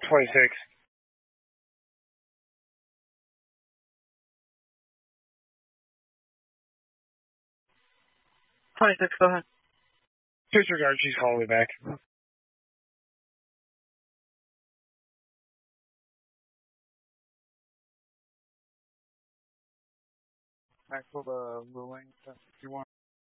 26. 26, go ahead. Disregard, she's calling me back. Back for the ruling, if you want.